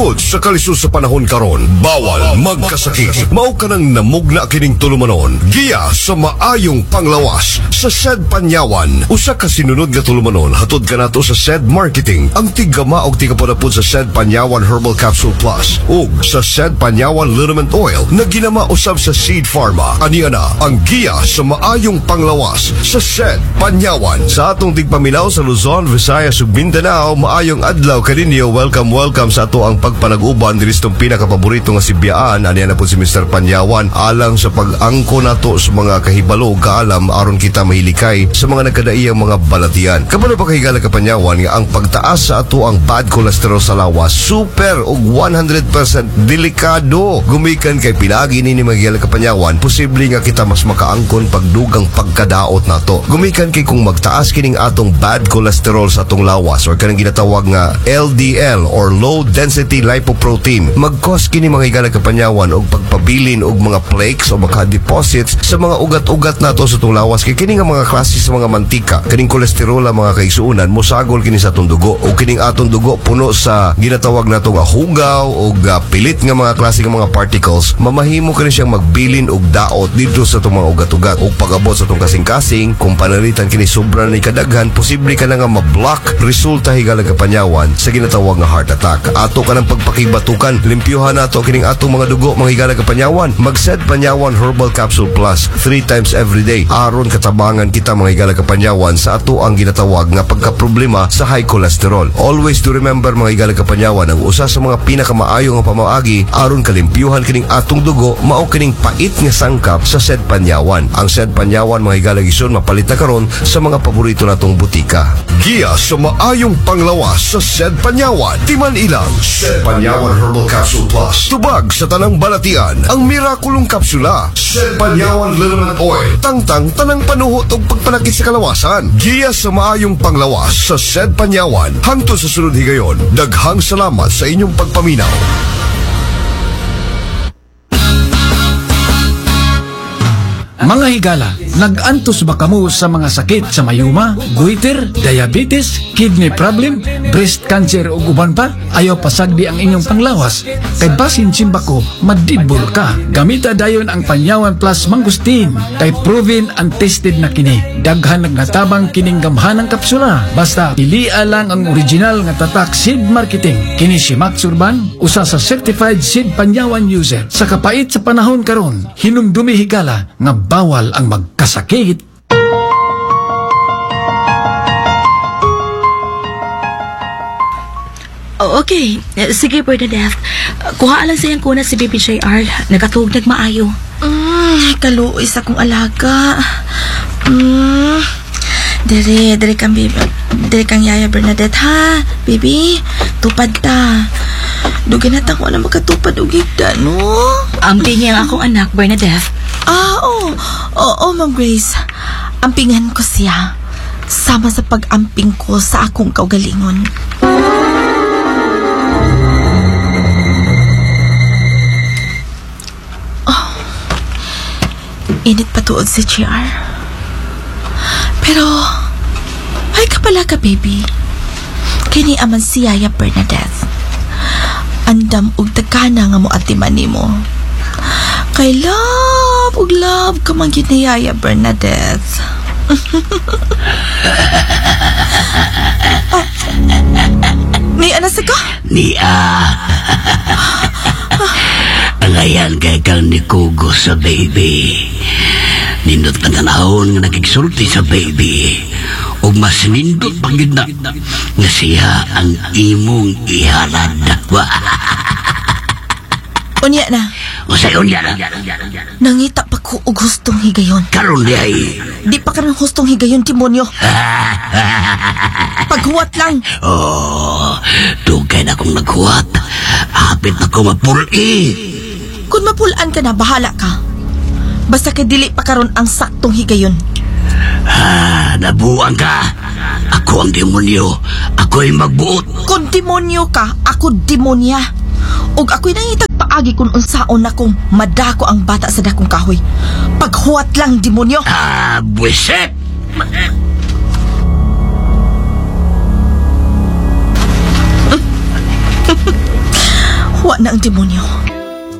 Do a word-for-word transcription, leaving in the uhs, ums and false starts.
Tungod sa kalisod sa panahon karon, bawal magkasakit. Mao ka nang namugna kining tulumanon. Giya sa maayong panglawas sa S E D Panyawan. Usa ka sinunod nga tulumanon hatod kanato sa S E D Marketing. Ang tigama og tigapodapod sa S E D Panyawan Herbal Capsule Plus ug sa S E D Panyawan Liniment Oil na ginama usab sa Seed Pharma. Aniya na ang giya sa maayong panglawas sa S E D Panyawan. Sa atong tigpaminaw sa Luzon, Visayas ug Mindanao, maayong adlaw kaninyo. Welcome, welcome sa ato ang pagpanaguban diri sa pinakapaborito nga sibiyaan. Aniya na po si Mister Panyawan alang sa pag-angko nato sa mga kahibalo kaalam aron kita mahilikay sa mga nagkadaiyang mga balatian. Kabalo pa kahigala ka Panyawan nga ang pagtaas sa ato ang bad cholesterol sa lawas super og one hundred percent delikado. Gumikan kay pinagi ni ni magigala ka Panyawan, posible nga kita mas makaangkon pagdugang pagkadaot nato. Gumikan kay kung magtaas kining atong bad cholesterol sa atong lawas or kanang ginatawag nga L D L or low density lipoprotein, mag-cause kini mga higala ka Panyawan og pagpabilin og mga flakes o mga deposits sa mga ugat-ugat nato sa atong lawas. Kay kini nga mga klase sa mga mantika, kining kolesterol mga kaigsuunan mosagol kini sa atong dugo o kining atong dugo puno sa ginatawag nato nga hugaw o uh, pilit nga mga klase nga mga particles, mamahimo kini siyang magbilin og daot dito sa atong mga ugat-ugat o pag-abot sa atong kasing-kasing. Kung panalitan kini sobra na kadaghan, posible ka na nga ma-block resulta higala ka Panyawan sa ginatawag nga heart attack. Ato ka ng pagpakibatukan, limpyuhan nato kining atong mga dugo mga higala ka Panyawan. Mag-S E D Panyawan Herbal Capsule Plus three times every day aron katabangan kita mga higala ka Panyawan sa ato ang ginatawag nga pagkaproblema sa high cholesterol. Always to remember mga higala ka Panyawan, ang usa sa mga pinakamaayo nga pamaagi aron kalimpyuhan kining atong dugo mao kining pait nga sangkap sa S E D Panyawan. Ang S E D Panyawan mga higala gison mapalit na karon sa mga paborito natong butika. Giya sa maayong panglawas sa S E D Panyawan. Timan ilang S E D Panyawan Herbal Capsule Plus. Tubag sa tanang balatian ang mirakulong kapsula. S E D Panyawan Liniment Oil. Tangtang tanang panuhot og pagpanakit sa kalawasan. Giya sa maayong panglawas sa S E D Panyawan. Hangtod sa sunod higayon, daghang salamat sa inyong pagpaminaw. Mga higala, nag-antos ba kamo sa mga sakit sa mayuma, goiter, diabetes, kidney problem, breast cancer o uban pa? Ayaw pasagdi ang inyong panglawas. Kay basin simbako, madidbol ka. Gamita dayon ang Panyawan Plus Mangustin. Kay proven and tested na kini. Daghan nagnatabang kining gamhanang kapsula. Basta pilia lang ang original nga tatak Seed Marketing. Kini si Max Urban, usa sa certified Seed Panyawan user. Sa kapait sa panahon karon, hinumdumi higala nga bawal ang magkasakit. Oh, okay. Sige, Bernadette. Kuha lang siyang kuna si Baby J R. Nagatug nagmaayo. Mm, kaluoy sa kong alaga. Mm, Dere, dere kang baby. Dere kang yaya Bernadette, ha? Baby, tupad ta. Dugin na ko na makatupad og higda, no? Amping ang akong anak, Bernadette. Ah, oo. Oo, Ma'am Grace. Ampingan ko siya. Sama sa pag-amping ko sa akong kaugalingon. Oh, init pa tuod si G R. Pero, ay ka pala ka, baby. Kini aman si Yaya Bernadette. Andam og tagkana nga mo atiman nimo. Kay love ug love ka man gyud ni Yaya Bernadette. Oh. Ni ana sa ka? Ni ah. Alayan kay kang ni Kugo sa baby. Nindot na tanahon nga nagigsulti sa baby. O mas nindot pagid na nga siya ang imong ihalad. Unya na. O sa'yo niya na. Nangita pa ko og hustong higayon. Karon di ay. Di pa ka ng hustong higayon, demonyo. Paghuwat lang. Oh, tugay na akong naghuwat. Hapit na ko mapuli. Kung mapulaan ka na, bahala ka. Basta kay dili pa karon ang saktong higayon. Ah, nabuang ka. Ako ang demonyo. Ako'y magbuot. Kung demonyo ka, ako demonya. Og ako'y nangitag paagi kung unsaon na kung madako ang bata sa dakong kahoy. Paghuwat lang, demonyo. Ah, buwisit. Wa na ang demonyo.